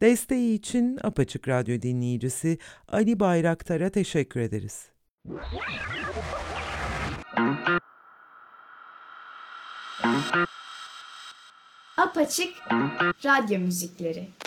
Desteği için Apaçık Radyo dinleyicisi Ali Bayraktar'a teşekkür ederiz. Apaçık Radyo Müzikleri.